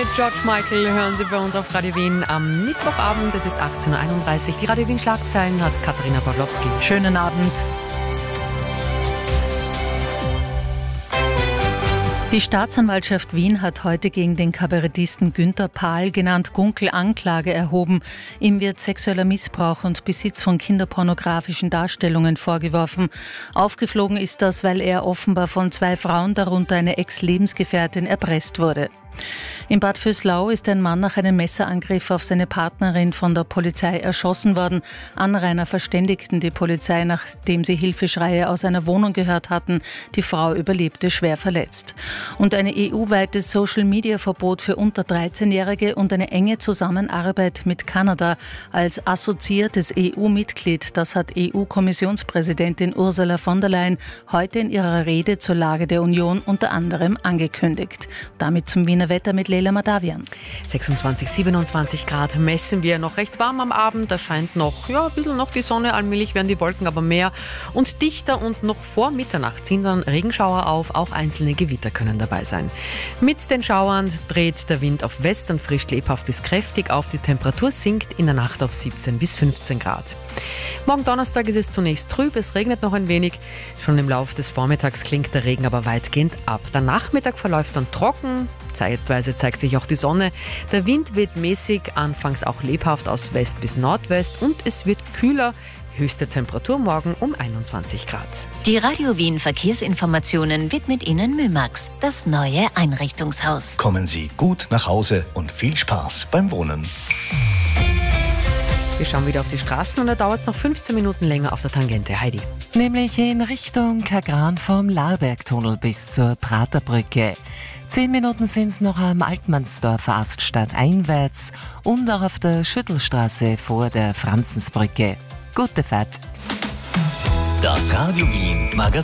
mit George Michael hören Sie bei uns auf Radio Wien am Mittwochabend. Es ist 18.31 Uhr. Die Radio Wien Schlagzeilen hat Katharina Pawlowski. Schönen Abend. Die Staatsanwaltschaft Wien hat heute gegen den Kabarettisten Günther Pahl, genannt Gunkel, Anklage erhoben. Ihm wird sexueller Missbrauch und Besitz von kinderpornografischen Darstellungen vorgeworfen. Aufgeflogen ist das, weil er offenbar von 2 Frauen, darunter eine Ex-Lebensgefährtin, erpresst wurde. In Bad Vöslau ist ein Mann nach einem Messerangriff auf seine Partnerin von der Polizei erschossen worden. Anrainer verständigten die Polizei, nachdem sie Hilfeschreie aus einer Wohnung gehört hatten. Die Frau überlebte schwer verletzt. Und ein EU-weites Social-Media-Verbot für unter 13-Jährige und eine enge Zusammenarbeit mit Kanada als assoziiertes EU-Mitglied. Das hat EU-Kommissionspräsidentin Ursula von der Leyen heute in ihrer Rede zur Lage der Union unter anderem angekündigt. Damit zum Wiener Wetter mit Leila Madavian. 26, 27 Grad messen wir, noch recht warm am Abend. Da scheint noch, ein bisschen noch die Sonne, allmählich werden die Wolken aber mehr und dichter und noch vor Mitternacht ziehen dann Regenschauer auf. Auch einzelne Gewitter können dabei sein. Mit den Schauern dreht der Wind auf West und frischt lebhaft bis kräftig auf. Die Temperatur sinkt in der Nacht auf 17 bis 15 Grad. Morgen Donnerstag ist es zunächst trüb, es regnet noch ein wenig. Schon im Laufe des Vormittags klingt der Regen aber weitgehend ab. Der Nachmittag verläuft dann trocken, zeitweise zeigt sich auch die Sonne. Der Wind weht mäßig, anfangs auch lebhaft aus West bis Nordwest und es wird kühler. Höchste Temperatur morgen um 21 Grad. Die Radio Wien Verkehrsinformationen widmet Ihnen Mymax, das neue Einrichtungshaus. Kommen Sie gut nach Hause und viel Spaß beim Wohnen. Wir schauen wieder auf die Straßen und da dauert es noch 15 Minuten länger auf der Tangente. Heidi. Nämlich in Richtung Kagran vom Laurbergtunnel bis zur Praterbrücke. 10 Minuten sind es noch am Altmannsdorfer Aststadt einwärts und auch auf der Schüttelstraße vor der Franzensbrücke. Gute Fahrt. Das Radio Wien Magazin.